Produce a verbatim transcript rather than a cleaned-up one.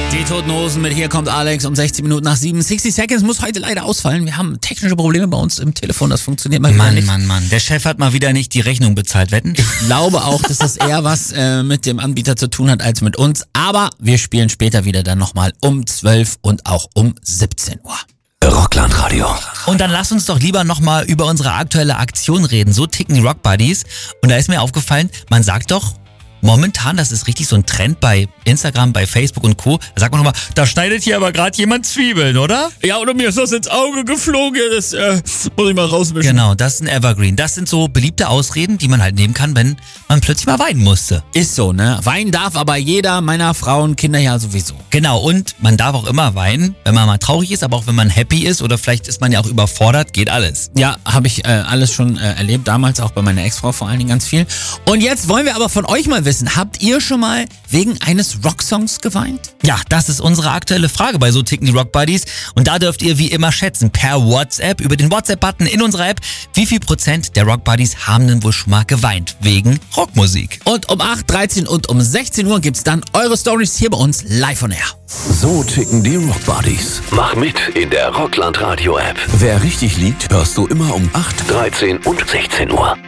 Die Toten Hosen mit Hier kommt Alex um sechzehn Minuten nach sieben. sechzig Seconds muss heute leider ausfallen. Wir haben technische Probleme bei uns im Telefon. Das funktioniert mal Mann, nicht. Mann, Mann. Der Chef hat mal wieder nicht die Rechnung bezahlt, wetten? Ich glaube auch, dass das eher was äh, mit dem Anbieter zu tun hat als mit uns. Aber wir spielen später wieder dann nochmal um zwölf und auch um siebzehn Uhr. Rockland-Radio. Und dann lass uns doch lieber nochmal über unsere aktuelle Aktion reden. So ticken die Rock Buddies. Und da ist mir aufgefallen, man sagt doch momentan, das ist richtig so ein Trend bei Instagram, bei Facebook und Co. Da sagt man nochmal, da schneidet hier aber gerade jemand Zwiebeln, oder? Ja, oder mir ist das ins Auge geflogen. Das äh, muss ich mal rauswischen. Genau, das ist ein Evergreen. Das sind so beliebte Ausreden, die man halt nehmen kann, wenn man plötzlich mal weinen musste. Ist so, ne? Weinen darf aber jeder meiner Frauen, Kinder ja sowieso. Genau, und man darf auch immer weinen, wenn man mal traurig ist, aber auch wenn man happy ist oder vielleicht ist man ja auch überfordert, geht alles. Ja, habe ich äh, alles schon äh, erlebt, damals auch bei meiner Ex-Frau vor allen Dingen ganz viel. Und jetzt wollen wir aber von euch mal wissen, habt ihr schon mal wegen eines Rocksongs geweint? Ja, das ist unsere aktuelle Frage bei So ticken die Rock Buddies. Und da dürft ihr wie immer schätzen, per WhatsApp, über den WhatsApp-Button in unserer App, wie viel Prozent der Rock Buddies haben denn wohl schon mal geweint wegen Rockmusik. Und um acht, dreizehn und um sechzehn Uhr gibt's dann eure Stories hier bei uns live on air. So ticken die Rock Buddies. Mach mit in der Rockland-Radio-App. Wer richtig liegt, hörst du immer um acht, dreizehn und sechzehn Uhr.